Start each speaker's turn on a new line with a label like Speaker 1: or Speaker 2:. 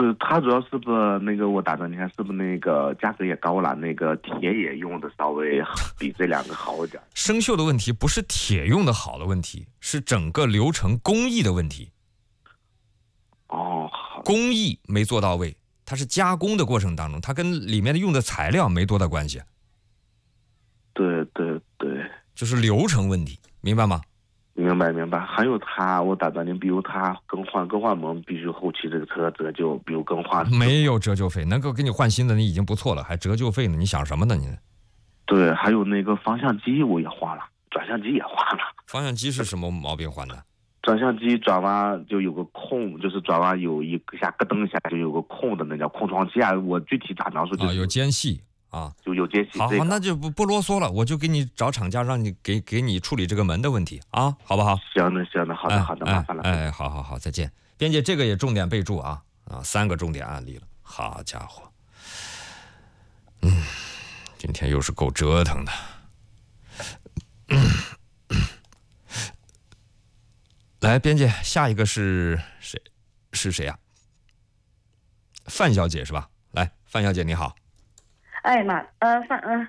Speaker 1: 是它主要是不是那个我打算你看是不是那个价格也高了，那个铁也用的稍微比这两个好一点。
Speaker 2: 生锈的问题不是铁用的好的问题，是整个流程工艺的问题。
Speaker 1: 哦，好，
Speaker 2: 工艺没做到位，它是加工的过程当中，它跟里面的用的材料没多大关系。
Speaker 1: 对对对，
Speaker 2: 就是流程问题，明白吗？
Speaker 1: 明白明白。还有它，我打算你比如它更换门，必须后期这个车折旧，比如更换。
Speaker 2: 没有折旧费，能够给你换新的你已经不错了，还折旧费呢？你想什么呢你？
Speaker 1: 对，还有那个方向机我也换了，转向机也换了。
Speaker 2: 方向机是什么毛病换的？
Speaker 1: 转向机转弯就有个空，就是转弯有一下咯噔一下就有个空的，那叫空窗期啊。我具体咋描述就是、
Speaker 2: 有间隙啊，
Speaker 1: 就有间隙。
Speaker 2: 好，那就不啰嗦了，我就给你找厂家，让你给你处理这个门的问题啊，好不好？
Speaker 1: 行的行的，好的好的，麻烦了。
Speaker 2: 好好好，再见。编辑，这个也重点备注啊，3个重点案例了，好家伙，今天又是够折腾的。来，编辑，下一个是谁？是谁呀？范小姐是吧？来，范小姐你好。
Speaker 3: 哎